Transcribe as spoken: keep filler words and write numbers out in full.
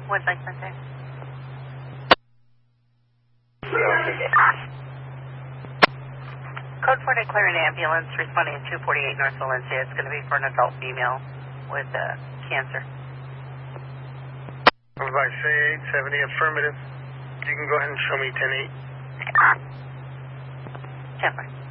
Woodside Center. Code four declare an ambulance responding to two forty-eight North Valencia. It's going to be for an adult female with uh, cancer. By say eight seventy, affirmative. You can go ahead and show me ten eight. ten five.